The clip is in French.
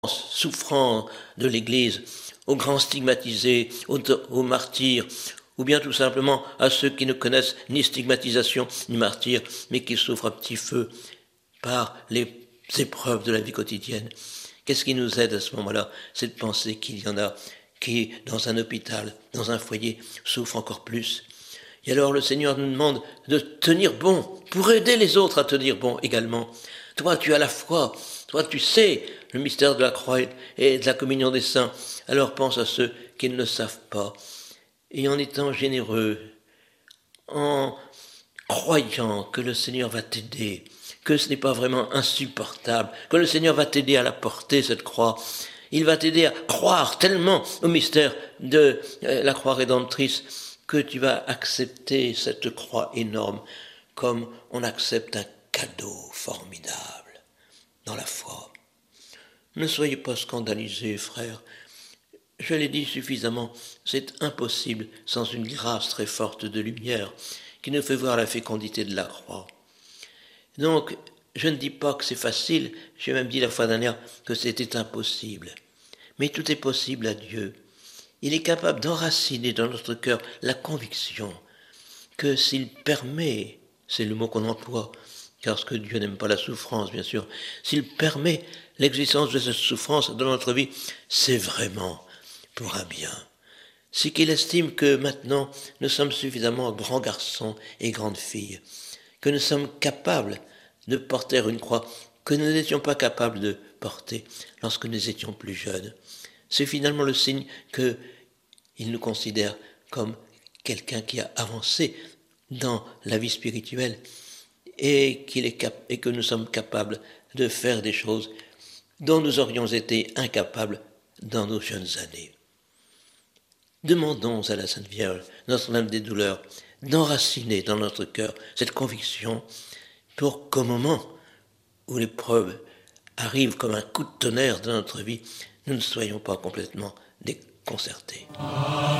souffrants de l'Église, aux grands stigmatisés, aux martyrs, ou bien tout simplement à ceux qui ne connaissent ni stigmatisation ni martyrs, mais qui souffrent un petit feu par les épreuves de la vie quotidienne. Qu'est-ce qui nous aide à ce moment-là? C'est de penser qu'il y en a qui, dans un hôpital, dans un foyer, souffrent encore plus. Et alors le Seigneur nous demande de tenir bon, pour aider les autres à tenir bon également. Toi, tu as la foi, toi, tu sais le mystère de la croix et de la communion des saints. Alors pense à ceux qui ne le savent pas. Et en étant généreux, en croyant que le Seigneur va t'aider, que ce n'est pas vraiment insupportable, que le Seigneur va t'aider à la porter, cette croix. Il va t'aider à croire tellement au mystère de la croix rédemptrice que tu vas accepter cette croix énorme comme on accepte un cadeau formidable dans la foi. Ne soyez pas scandalisés, frères. Je l'ai dit suffisamment, c'est impossible sans une grâce très forte de lumière qui nous fait voir la fécondité de la croix. Donc, je ne dis pas que c'est facile, j'ai même dit la fois dernière que c'était impossible. Mais tout est possible à Dieu. Il est capable d'enraciner dans notre cœur la conviction que s'il permet, c'est le mot qu'on emploie, parce que Dieu n'aime pas la souffrance, bien sûr, s'il permet l'existence de cette souffrance dans notre vie, c'est vraiment pour un bien. C'est qu'il estime que maintenant nous sommes suffisamment grands garçons et grandes filles, que nous sommes capables de porter une croix que nous n'étions pas capables de porter lorsque nous étions plus jeunes. C'est finalement le signe qu'il nous considère comme quelqu'un qui a avancé dans la vie spirituelle et que nous sommes capables de faire des choses dont nous aurions été incapables dans nos jeunes années. Demandons à la Sainte Vierge, Notre-Dame des douleurs, d'enraciner dans notre cœur cette conviction pour qu'au moment où l'épreuve arrive comme un coup de tonnerre dans notre vie, nous ne soyons pas complètement déconcertés.